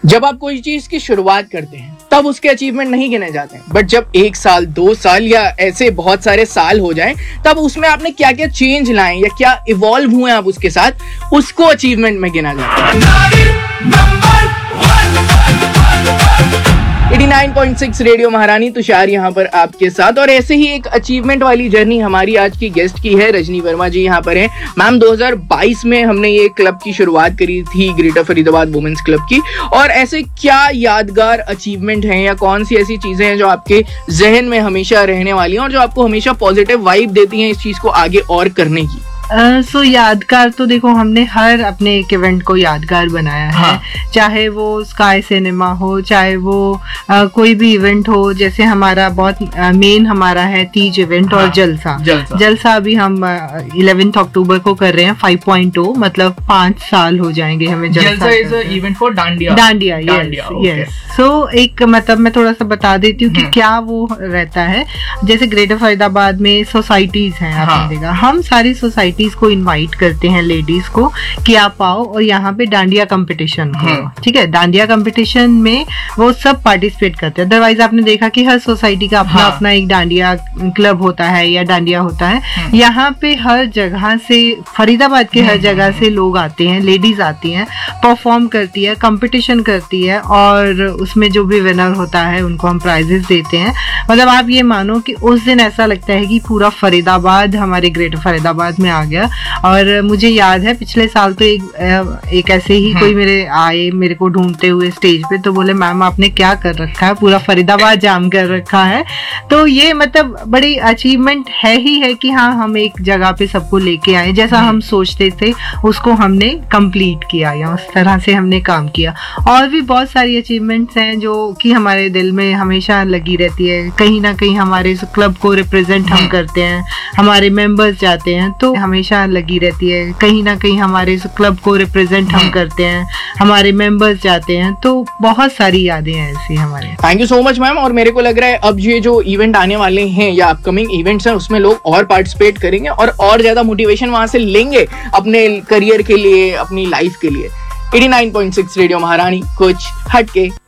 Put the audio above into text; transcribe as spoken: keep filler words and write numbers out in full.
जब आप कोई चीज की शुरुआत करते हैं तब उसके अचीवमेंट नहीं गिने जाते हैं, बट जब एक साल, दो साल या ऐसे बहुत सारे साल हो जाएं, तब उसमें आपने क्या क्या चेंज लाए या क्या इवॉल्व हुए आप उसके साथ, उसको अचीवमेंट में गिना जाता है। नवासी पॉइंट सिक्स रेडियो महारानी, तुषार यहाँ पर आपके साथ। और ऐसे ही एक अचीवमेंट वाली जर्नी हमारी आज की गेस्ट की है। रजनी वर्मा जी यहाँ पर हैं। मैम, दो हज़ार बाईस में हमने ये क्लब की शुरुआत करी थी, ग्रेटर फरीदाबाद वुमेन्स क्लब की। और ऐसे क्या यादगार अचीवमेंट हैं या कौन सी ऐसी चीजें हैं जो आपके जहन में हमेशा रहने वाली हैं और जो आपको हमेशा पॉजिटिव वाइब देती हैं इस चीज को आगे और करने की? सो uh, so, यादगार तो देखो, हमने हर अपने एक इवेंट को यादगार बनाया है। हाँ. चाहे वो स्काई सिनेमा हो, चाहे वो uh, कोई भी इवेंट हो। जैसे हमारा बहुत मेन uh, हमारा है तीज इवेंट। हाँ. और जलसा जलसा, जलसा अभी हम इलेवेंथ अक्टूबर को कर रहे हैं, फाइव पॉइंट ओ, मतलब पांच साल हो जाएंगे हमें जलसा। जलसा is event for dandiya. Dandiya, yes yes. सो एक मतलब मैं थोड़ा सा बता देती हूँ कि क्या वो रहता है। जैसे ग्रेटर फरीदाबाद में सोसाइटीज हैं, आपने देखा, हम सारी सोसाइटी को इनवाइट करते हैं लेडीज को कि आप आओ और यहाँ पे डांडिया कंपटीशन करो। ठीक है, डांडिया कंपटीशन में वो सब पार्टिसिपेट करते हैं। अदरवाइज आपने देखा कि हर सोसाइटी का अपना हाँ. अपना एक डांडिया क्लब होता है या डांडिया होता है। यहाँ पे हर जगह से, फरीदाबाद के हर जगह से लोग आते हैं, लेडीज आती हैं, परफॉर्म करती है, कंपटीशन करती है और उसमें जो भी विनर होता है उनको हम प्राइजेस देते हैं। मतलब आप ये मानो कि उस दिन ऐसा लगता है कि पूरा फरीदाबाद हमारे ग्रेटर फरीदाबाद में आ गया। और मुझे याद है पिछले साल तो एक एक ऐसे ही कोई मेरे आए मेरे को ढूंढते हुए स्टेज पे, तो बोले मैम आपने क्या कर रखा है, पूरा फरीदाबाद जाम कर रखा है। तो ये मतलब बड़ी अचीवमेंट है ही है कि हाँ, हम एक जगह पे सबको लेके आए, जैसा हम सोचते थे उसको हमने कंप्लीट किया या उस तरह से हमने काम किया। और भी बहुत सारी अचीवमेंट्स हैं जो कि हमारे दिल में हमेशा लगी रहती है। कहीं ना कहीं हमारे क्लब को रिप्रेजेंट हम करते हैं, हमारे मेंबर्स जाते हैं तो हमेशा लगी रहती है। कहीं ना कहीं हमारे क्लब को रिप्रेजेंट हम करते हैं, हमारे मेंबर्स जाते हैं, तो बहुत सारी यादें हैं ऐसी हमारे। Thank you so much ma'am. और मेरे को लग रहा है अब ये जो इवेंट आने वाले हैं या अपकमिंग इवेंट्स हैं उसमें लोग और पार्टिसिपेट करेंगे और और ज्यादा मोटिवेशन वहां से लेंगे अपने करियर के लिए, अपनी लाइफ के लिए। नवासी पॉइंट सिक्स रेडियो महारानी, कुछ हटके।